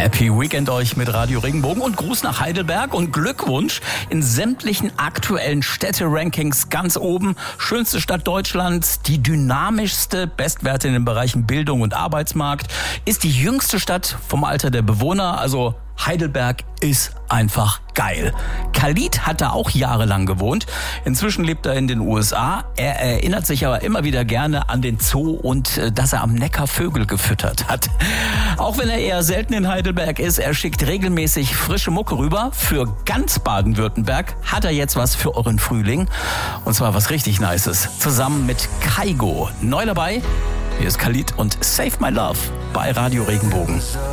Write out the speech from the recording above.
Happy Weekend euch mit Radio Regenbogen und Gruß nach Heidelberg und Glückwunsch in sämtlichen aktuellen Städte-Rankings ganz oben. Schönste Stadt Deutschlands, die dynamischste, Bestwerte in den Bereichen Bildung und Arbeitsmarkt, ist die jüngste Stadt vom Alter der Bewohner, also Heidelberg ist einfach geil. Khalid hat da auch jahrelang gewohnt. Inzwischen lebt er in den USA. Er erinnert sich aber immer wieder gerne an den Zoo und dass er am Neckar Vögel gefüttert hat. Auch wenn er eher selten in Heidelberg ist, er schickt regelmäßig frische Mucke rüber. Für ganz Baden-Württemberg hat er jetzt was für euren Frühling. Und zwar was richtig Nices. Zusammen mit Kaigo. Neu dabei, hier ist Khalid und Save My Love bei Radio Regenbogen.